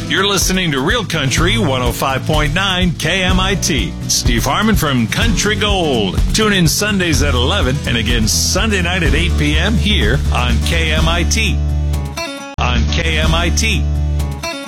You're listening to Real Country 105.9 KMIT. Steve Harmon from Country Gold. Tune in Sundays at 11 and again Sunday night at 8 p.m. here on KMIT. On KMIT.